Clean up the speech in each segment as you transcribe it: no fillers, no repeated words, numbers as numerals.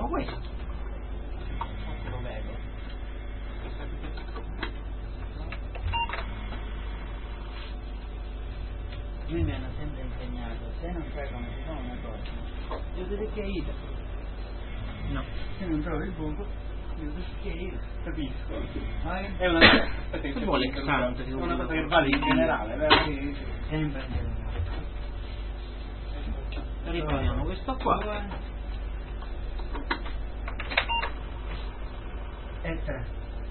questo. Lo vedo. Lui mi hanno sempre insegnato, se non sai come si fa una cosa, io ti che io. No. Se non trovi il buco, io ti che io. Capisco. È una cosa che vuole Xante, è una cosa che vale in generale, vero? sempre in generale. Riproviamo questo qua. 2 e 3.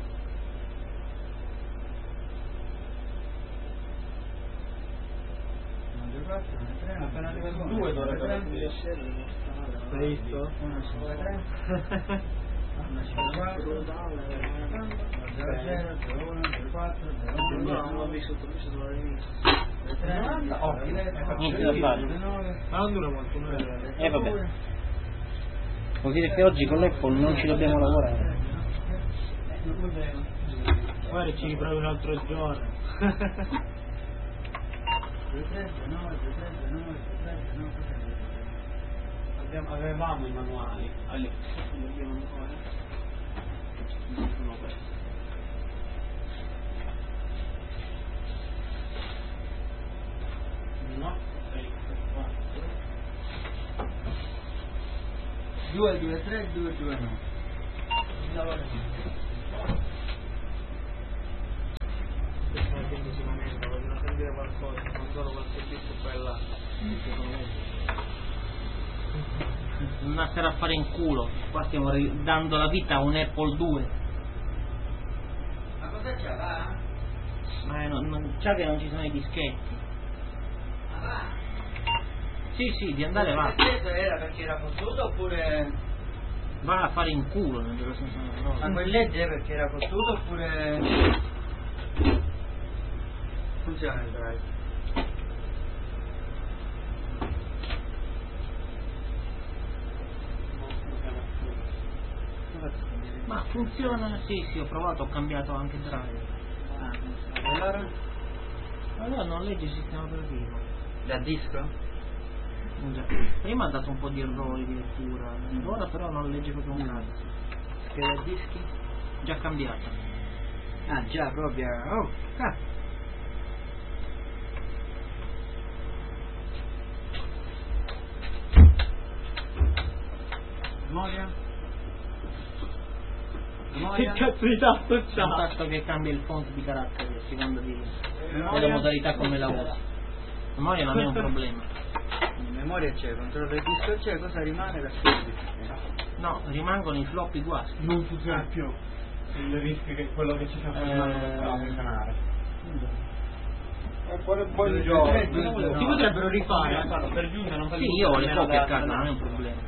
Appena arrivato 2 dovrebbe essere. Hai visto? 1 5 3 1 5 4 0 0 0 1 0 4 0 1 No, non l'ho vissuto all'inizio. 3 Ma non dura molto, non è vabbè. Vuol dire che oggi con l'Apple non ci dobbiamo lavorare. Guarda, ci riprovi un altro giorno. 2 3 9 2 3 9 2 3 9 Avevamo i manuali. Allora, dobbiamo ancora. Non sono questi. No, 6, 4. 2 2 3 2 2 9. Vogliono sentire qualcosa, non solo qualche pizzo bella. Non andare a fare in culo, qua stiamo dando la vita a un Apple 2. Ma cosa c'è va? Ma c'è che non ci sono i dischetti. Ma va? Sì, di andare va. Era perché era fottuto oppure... Va a fare in culo, non lo senso. Ma quel LED è perché era fottuto oppure... Funziona il drive? Ma funziona, sì, ho provato, ho cambiato anche drive. Allora non legge il sistema operativo. Da disco? Già. Prima ha dato un po' di errori di lettura, ora però non legge proprio un cazzo. Scheda dischi? Già cambiata. Ah già, proprio... Oh, cazzo! Memoria? Che cazzo di tasto c'ha? Un tasto che cambia il font di carattere a seconda della modalità come la usi. Memoria non è un problema. In memoria c'è, controllo del disco c'è, cosa rimane da scrivere? No, rimangono i floppy guasti. Non funziona più. Il rischio che quello che ci sta facendo a funzionare. E poi Si potrebbero rifare. Per giunta non fa Sì, io ho le copie a casa, non è un problema.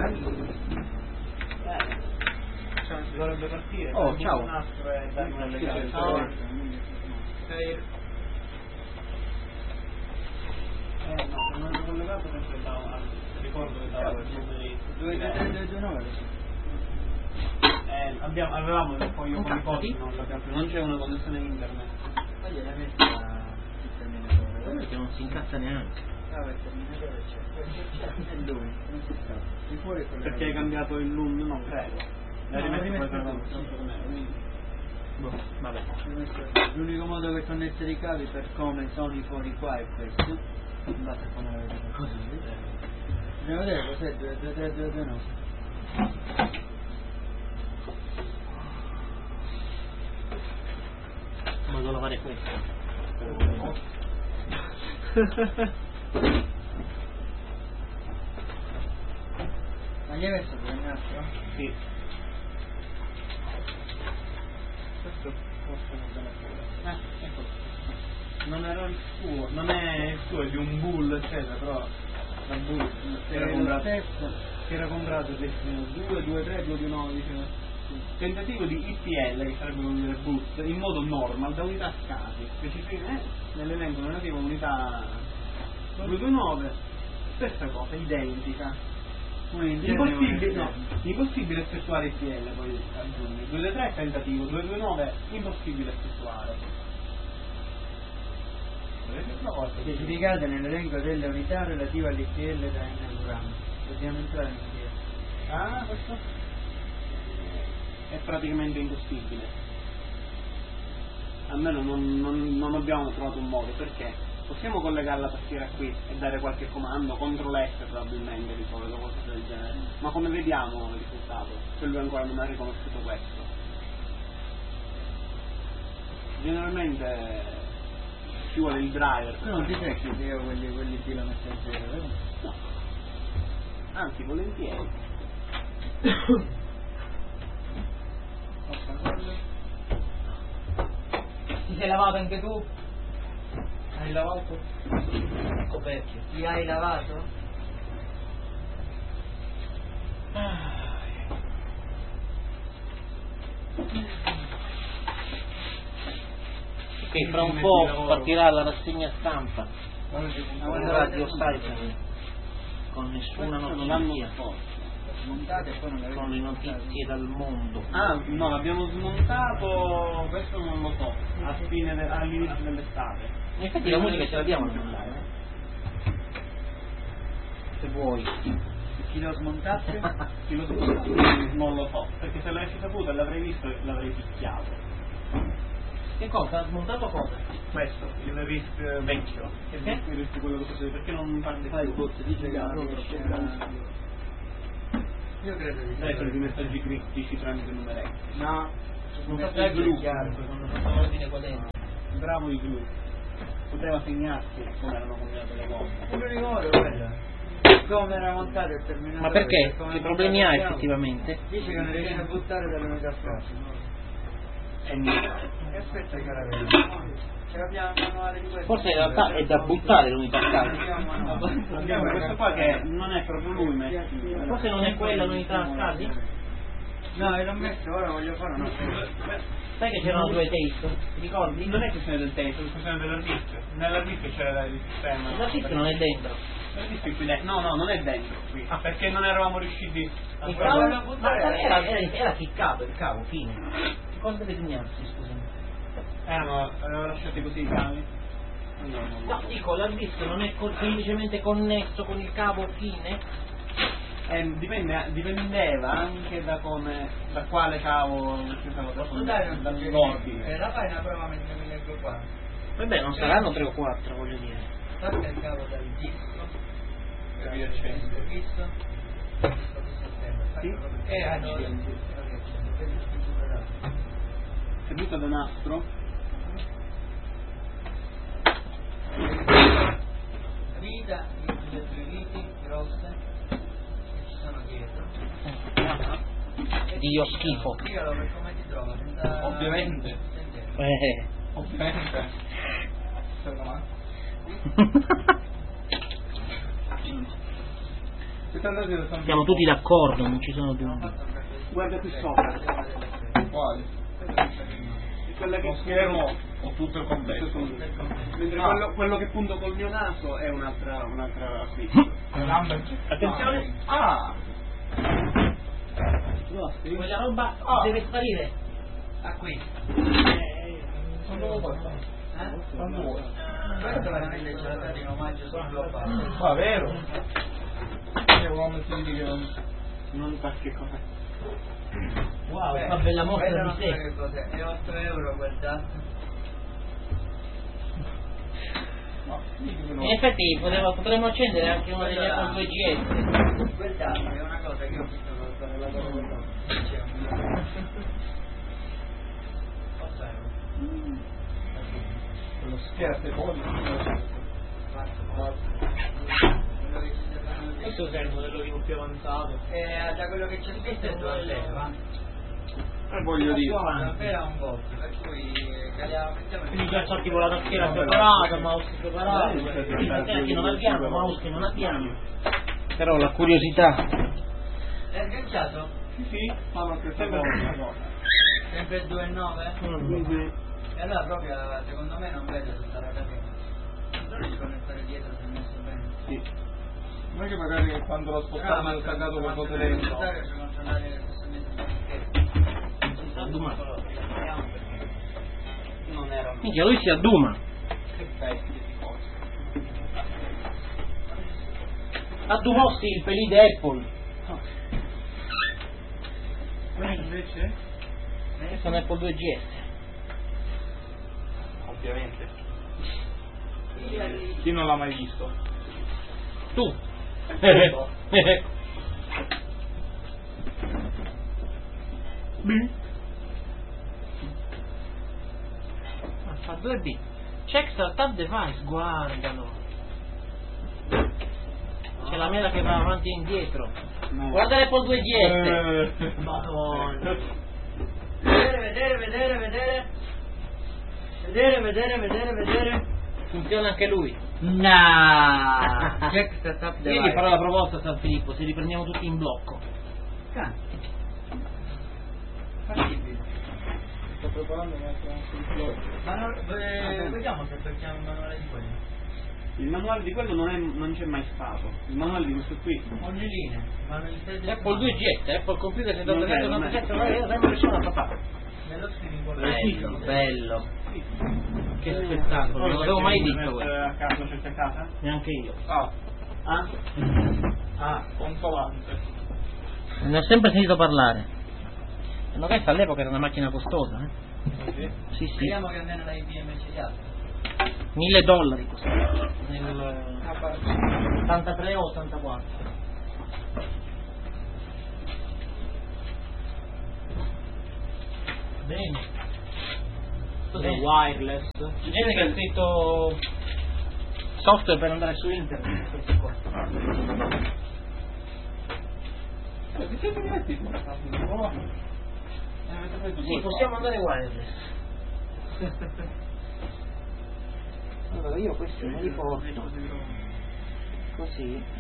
Dovrebbe partire. Oh, ciao. Un nastro e darmi una legale. Ciao. No, non l'ho collegato perché ricordo che stavo il numeri 239. avevamo poi io con i Contattati. codici non c'è una connessione internet. Ma gliel'hai messa il terminatore? Perché non si incazza neanche. Ah, il terminatore c'è. E dove? Non si sta. Di fuori quello. Perché hai cambiato il LUN? Non credo. L'hai rimesso poi Boh, vabbè. L'unico modo per connettere i cavi per come sono i fuori qua è questo. Andate a fare così. Andiamo a vedere cos'è 22329. Ma devo fare questo. Ma gli hai messo pure il nastro? Sì. Questo forse non bene pure. Ecco. Non era il suo, non è il suo, è di un bull, eccetera, però la bull si era comprato destino 2, 2, 3, 2, 2, 9, diceva. Tentativo di IPL, che sarebbe vuol dire boost, in modo normal, da unità scasi, specificamente nell'elenco normativo unità 229, stessa cosa, identica. Impossibile effettuare IPL, poi aggiungi. 223 è tentativo, 229 impossibile effettuare. Specificate nell'elenco delle unità relative all'IPL da inaugurare. Dobbiamo entrare in IPL. Questo è praticamente impossibile. Almeno non abbiamo trovato un modo, perché possiamo collegare la tastiera qui e dare qualche comando, CTRL-F probabilmente di solito, qualcosa del genere. Ma come vediamo il risultato? Se lui ancora non ha riconosciuto questo. Generalmente ci vuole il driver. Tu non ti secchi se io quelli qui la metto a zero, vero? No. Anzi, volentieri. Ti sei lavato anche tu? Hai lavato? Ecco perché. Li hai lavato? Ok, fra un po' partirà la rassegna stampa Radio Cyber con nessuna notizia, Smontate e poi non con le notizie dal mondo. No, l'abbiamo smontato, questo non lo so, all'inizio dell'estate. In effetti la musica ce l'abbiamo da mandare, se vuoi. Chi lo smontasse? Chi lo sa, non lo so, perché se l'avessi saputo e l'avrei visto l'avrei picchiato. Che cosa? Ha smontato cosa? Questo, il RISC vecchio. Perché? Il RISC quello che posso dire, perché non parte Fai il più. bot, dice che io credo di Dai, sono i messaggi criptici tramite numeretti. No, Messaggio è chiaro, quando facciamo ordine qua dentro. Bravo di Glu. Poteva segnarsi come erano combinate le cose. non mi ricordo quello. Come era montato e terminato. Ma perché? Come Che problemi ha montato, effettivamente? Dice che non riesce a buttare dalle unità prossime. E niente. E aspetta che la vedo. Ce l'abbiamo il manuale di questo. Forse in realtà è da buttare l'unità a caso. Abbiamo questo qua che non è proprio lui, ma è Forse non è quella l'unità a casi? No, io l'ho messo, ora voglio fare una cosa. Sai che c'erano due taste? Ti ricordi? non è questione del testo, è questione dell'hard disk. Nell'hard disk c'era il sistema. La disk non è dentro. L'hard disk è qui dentro. No, non è dentro qui. Perché non eravamo riusciti a Il fare. cavo? Ma era ficcato il cavo, fine. Cosa deve segnarsi, scusami? Avevamo lasciati così i cavi. No, dico, l'hard disk non è semplicemente connesso con il cavo, fine? Dipendeva anche da quale cavo si stava Posso dare un dall'ordine. la fai una prova mentre mi leggo qua. Vabbè, non saranno 3 o 4, voglio dire. Togli il cavo dal disco. E via dicendo. Visto? Sì. E accendi. Servito da nastro. Rida le due viti grosse che ci sono dietro. Dio schifo. Spiegalo per come ti trovo, senza... Ovviamente. Ovviamente. Siamo tutti d'accordo, non ci sono dubbi. Guarda qui sopra. Quale? Quella che schermo o tutto il complesso? Mentre quello che punto col mio naso è un'altra acquisto. Attenzione! Quella roba deve sparire. Qui. Quando lo vuoi fare? Quando vuoi. Questo veramente ce l'ha dato in omaggio sul globale. Ma vero? Non sa che cosa. Wow, una bella mostra di sé. Che cos'è? È 8 euro quel dato. In effetti potremmo accendere anche una delle Apple 2GS. Quel dato è una cosa che ho visto per la lavoro. C'è un 8 euro. Quello scherzo poi. Questo è il modello più avanzato. Da quello che c'è scritto è 2 euro. Voglio dire. Era un bot, per cui Quindi già c'ho tipo la tastiera separata, mouse separato, tastiera che non abbiamo, mouse che non abbiamo. Però la curiosità. È agganciato? Sì, ma non questa cosa. Sempre il 2,9? E allora proprio secondo me non vedo tutta la catena. Non riesco a connettare dietro se messo bene. Sì. Non è che magari quando l'ho spostato mi ho staccato qualcosa dentro. Non era. Minchia, lui si adduma. Che pezzi di cose. Addumossi il pelì di Apple. Questo invece? Questo è un Apple 2 GS. Ovviamente. Chi non l'ha mai visto? Tu. Fa 2B. Check startup device, guardalo. C'è la mela che va avanti e indietro. No. Guarda l'Apple 2 GS. Madonna. Vedere. Funziona anche lui. No. Check setup Io gli farò la proposta a San Filippo, se li prendiamo tutti in blocco. Fattibile. Sto preparando Ma vediamo se cerchiamo il manuale di quello. il manuale di quello non c'è mai stato. Il manuale di questo qui. Ogni linea. Apple 2 GS, Apple Computer Non è, 7797, io sempre vicino a papà. Nello screen Bello. Che spettacolo, non l'avevo mai visto questo. A caso c'è a casa? Neanche io. Consolante. Ne ho sempre sentito parlare. Ma questa all'epoca era una macchina costosa, eh? Sì, sì. Speriamo che almeno la IBM ci sia. $1.000 costava. Nel 83 o 84. Bene. Cos'è? Wireless. Gente che ha scritto software per andare su internet. Questo qua. Ti sei divertito? Sì, possiamo andare wireless. Allora io questi me li porto così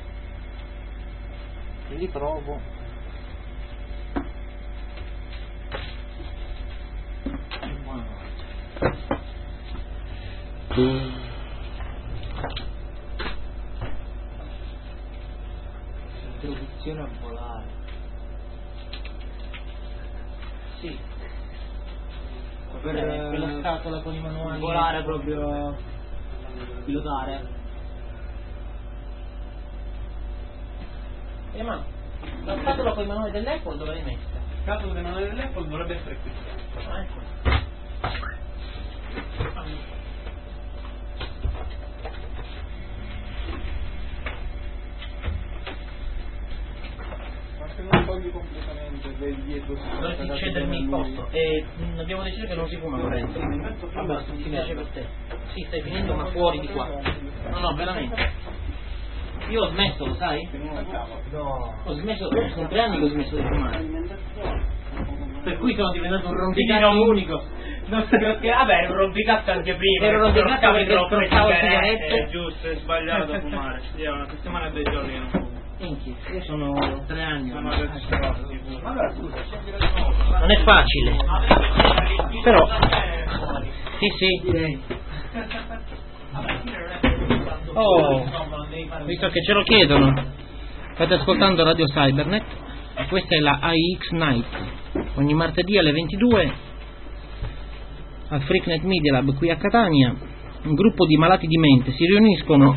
e li provo. Introduzione a volare. Sì. Quella scatola con i manuali. Volare proprio. Pilotare. Ma la scatola con i manuali dell'Apple dove l'hai messa? Il caso delle manuali dell'Apple dovrebbe essere qui. Ah, ecco. Ma se non togli completamente vedi dietro. Dovresti cedermi il posto e abbiamo deciso che non si fuma Lorenzo. Vabbè, si piace per te. Sì, stai finendo ma fuori di qua. No, veramente. Io ho smesso, lo sai? No. Ho smesso, sono 3 anni che ho smesso di fumare. Per cui sono diventato un rompicazzo unico. Non so perché, vabbè, un rompicazzo anche prima. Ero rompicazzo perché strozzavo le sigarette. sigarette. È giusto, è sbagliato fumare. Io una settimana e 2 giorni che non fumo. Minchia, io sono 3 anni. Sono ormai. adesso sicuro. Ma allora scusa, scendila di nuovo. Non è facile. Però sì, sì. Direi. Oh, visto che ce lo chiedono, state ascoltando Radio Cybernet e questa è la AIX Night. Ogni martedì alle 22 al Freaknet Media Lab qui a Catania un gruppo di malati di mente si riuniscono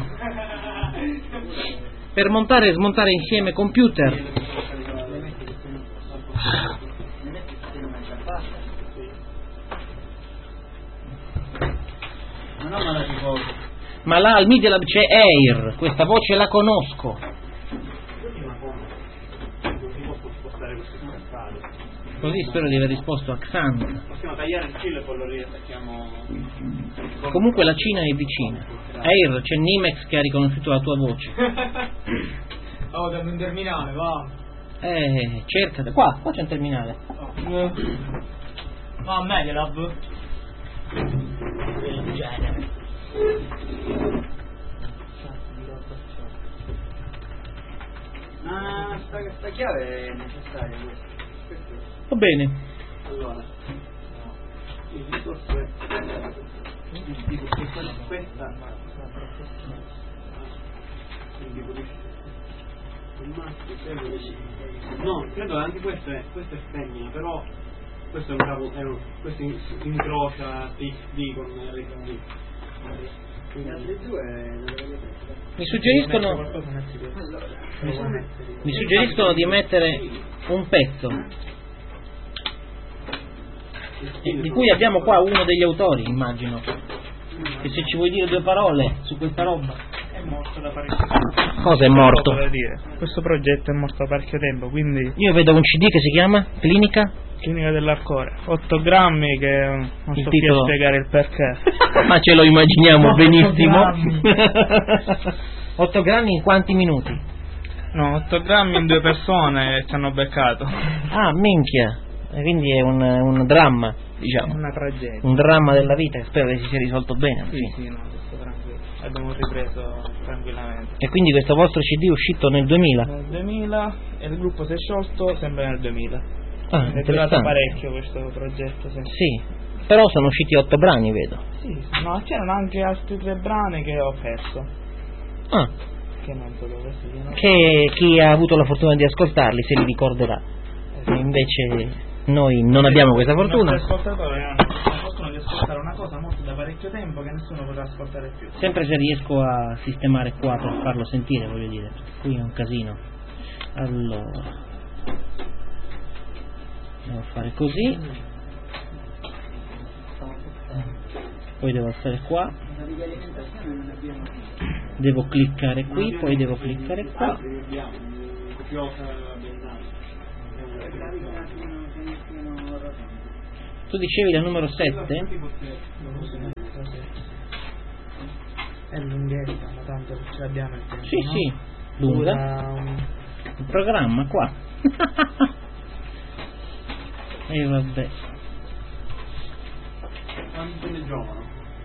per montare e smontare insieme computer. Ma non la ricordo. Ma là al Media Lab c'è Air, questa voce la conosco. Così spero di aver risposto a Xan. Possiamo tagliare il filo e poi lo riattacchiamo. Comunque la Cina è vicina. Air, c'è Nimex che ha riconosciuto la tua voce. Oh, dammi un terminale, va. Cercate. Qua c'è un terminale. Ma a Media Lab. Del genere. Ma sta chiave è necessaria questa. Va bene. Allora, il discorso è questa. No, credo anche questo è femmina, però questo è un cavo, questo incrocia TXD con RFD. Mi suggeriscono di mettere un pezzo di cui abbiamo qua uno degli autori, immagino. E se ci vuoi dire due parole su questa roba. È morto da parecchio tempo. Cosa è morto? Da dire. Questo progetto è morto da parecchio tempo, quindi... Io vedo un CD che si chiama Clinica dell'Arcore, 8 grammi che non Il so titolo? più spiegare il perché. Ma ce lo immaginiamo 8 benissimo. grammi. 8 grammi in quanti minuti? No, 8 grammi in 2 persone ci hanno beccato. Ah, minchia. E quindi è un dramma, diciamo. Una tragedia. Un dramma della vita, spero che si sia risolto bene. Sì, no, questo tranquillo. Abbiamo ripreso tranquillamente. E quindi questo vostro CD è uscito nel 2000? Nel 2000 e il gruppo si è sciolto sempre nel 2000. Ah, È durato interessante. parecchio questo progetto, sì. Sì, però sono usciti 8 brani, vedo. Sì, no, c'erano anche altri 3 brani che ho perso. Ah, Che non so dove siano. che chi ha avuto la fortuna di ascoltarli se li ricorderà. E invece noi non abbiamo questa I fortuna. nostri ascoltatori hanno la fortuna di ascoltare una cosa morta da parecchio tempo che nessuno potrà ascoltare più. Sempre se riesco a sistemare qua per farlo sentire, voglio dire. Qui è un casino. Allora, devo fare così, poi devo stare qua, devo cliccare qui, poi devo cliccare qua. Tu dicevi la numero 7? È lunghetta, ma tanto ce l'abbiamo il tempo. Sì, no? sì, lunga. Dura Il programma qua. E vabbè. Quanto ne giovano?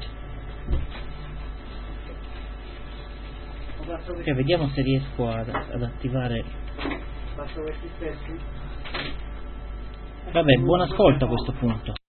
Ok, vediamo se riesco ad attivare. Faccio questi stessi? Vabbè, buon ascolto a questo punto.